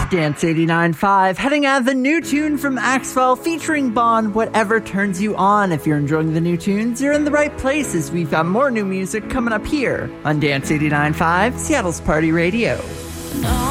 Dance 89.5, heading out the new tune from Axwell featuring Bond, Whatever Turns You On. If you're enjoying the new tunes, you're in the right place as we've got more new music coming up here on Dance 89.5, Seattle's Party Radio.